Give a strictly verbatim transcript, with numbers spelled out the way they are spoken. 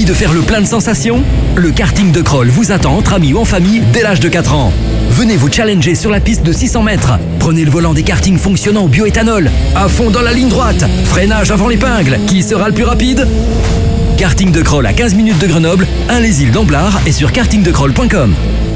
de faire le plein de sensations? Le karting de Kroll vous attend entre amis ou en famille dès l'âge de quatre ans. Venez vous challenger sur la piste de six cents mètres. Prenez le volant des kartings fonctionnant au bioéthanol. À fond dans la ligne droite. Freinage avant l'épingle. Qui sera le plus rapide? Karting de Kroll à quinze minutes de Grenoble, un les îles d'Amblard et sur karting de kroll point com.